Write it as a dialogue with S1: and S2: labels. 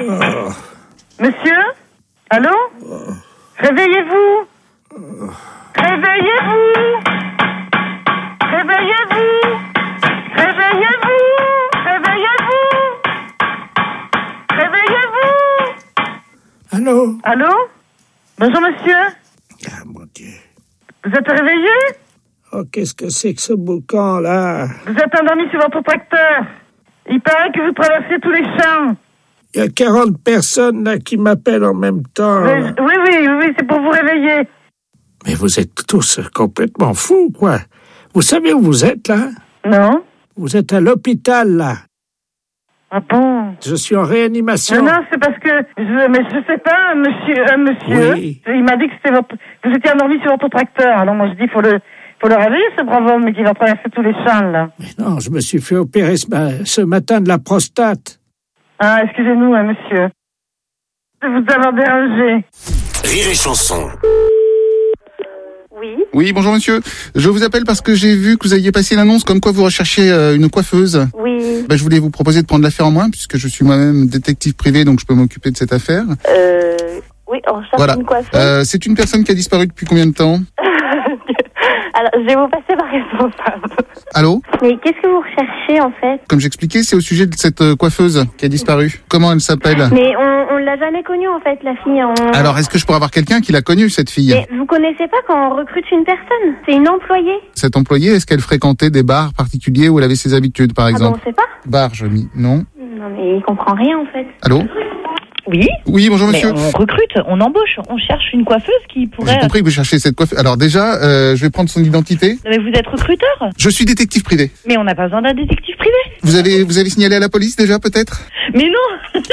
S1: Monsieur? Allô? Réveillez-vous! Réveillez-vous! Réveillez-vous! Réveillez-vous! Réveillez-vous! Réveillez-vous!
S2: Allô?
S1: Allô? Bonjour monsieur.
S2: Ah, mon Dieu.
S1: Vous êtes réveillé?
S2: Oh, qu'est-ce que c'est que ce boucan, là?
S1: Vous êtes endormi sur votre tracteur. Il paraît que vous traversez tous les champs.
S2: Il y a 40 personnes, là, qui m'appellent en même temps. Là.
S1: Oui, c'est pour vous réveiller.
S2: Mais vous êtes tous complètement fous, quoi. Vous savez où vous êtes, là?
S1: Non.
S2: Vous êtes à l'hôpital, là.
S1: Ah bon?
S2: Je suis en réanimation.
S1: Non, c'est parce que mais je sais pas, monsieur.
S2: Oui.
S1: Il m'a dit que vous étiez endormi sur votre tracteur. Alors moi je dis faut le réveiller, ce brave homme qui va traverser tous les champs là.
S2: Mais non, je me suis fait opérer ce matin de la prostate.
S1: Ah, excusez-nous, monsieur. De vous avoir dérangé.
S3: Rire et chanson.
S1: Oui.
S4: Oui, bonjour monsieur. Je vous appelle parce que j'ai vu que vous aviez passé l'annonce comme quoi vous recherchiez une coiffeuse.
S1: Oui.
S4: Je voulais vous proposer de prendre l'affaire en main puisque je suis moi-même détective privé, donc je peux m'occuper de cette affaire.
S5: Oui, on cherche une coiffeuse.
S4: C'est une personne qui a disparu depuis combien de temps?
S5: Alors, je vais vous passer ma responsable.
S4: Allô?
S5: Mais qu'est-ce que vous recherchez, en fait?
S4: Comme j'expliquais, c'est au sujet de cette coiffeuse qui a disparu. Comment elle s'appelle?
S5: Mais on l'a jamais connue, en fait, la fille.
S4: Alors, est-ce que je pourrais avoir quelqu'un qui l'a connue, cette fille?
S5: Mais vous connaissez pas quand on recrute une personne? C'est une employée.
S4: Cette employée, est-ce qu'elle fréquentait des bars particuliers où elle avait ses habitudes, par exemple?
S5: Ah bon, on sait pas?
S4: Bar, je mis. Non.
S5: Non, mais il comprend rien, en fait.
S4: Allô?
S6: Oui.
S4: Oui, bonjour monsieur.
S6: Mais on recrute, on embauche, on cherche une coiffeuse qui pourrait...
S4: J'ai compris que vous cherchez cette coiffeuse. Alors déjà, je vais prendre son identité.
S6: Non, mais vous êtes recruteur?
S4: Je suis détective privé.
S6: Mais on n'a pas besoin d'un détective privé.
S4: Vous avez signalé à la police déjà, peut-être?
S6: Mais non.